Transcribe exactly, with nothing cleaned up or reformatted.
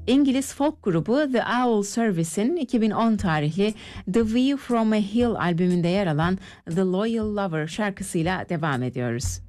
İngiliz folk grubu The Owl Service'in iki bin on tarihli The View from a Hill albümünde yer alan The Loyal Lover şarkısıyla devam ediyoruz.